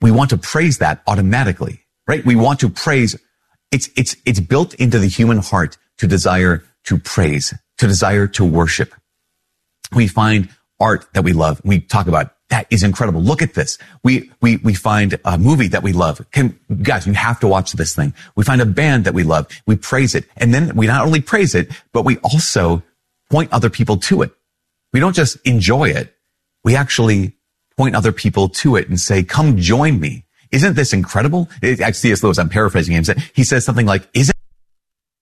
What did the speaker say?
we want to praise that automatically, right? We want to praise. It's built into the human heart to desire to praise, to desire to worship. We find art that we love. We talk about that is incredible. Look at this. We find a movie that we love. Guys, you have to watch this thing. We find a band that we love. We praise it. And then we not only praise it, but we also point other people to it. We don't just enjoy it. We actually point other people to it and say, come join me. Isn't this incredible? C.S. Lewis, I'm paraphrasing him. He says something like, isn't